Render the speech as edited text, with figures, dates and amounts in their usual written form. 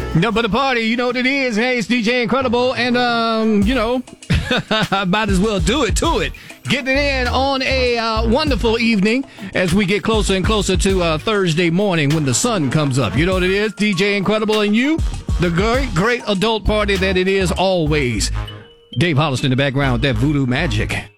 No, but the party, you know what it is. Hey, it's DJ Incredible, and, might as well do it to it. Getting it in on a wonderful evening as we get closer and closer to Thursday morning when the sun comes up. You know what it is? DJ Incredible and you, the great adult party that it is always. Dave Hollister in the background with that voodoo magic.